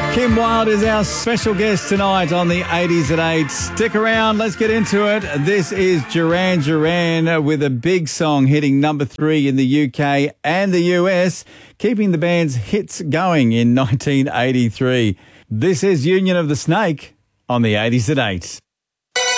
Kim Wilde is our special guest tonight on the 80s at 8. Stick around, let's get into it. This is Duran Duran with a big song hitting number 3 in the UK and the US, keeping the band's hits going in 1983. This is Union of the Snake on the 80s at 8.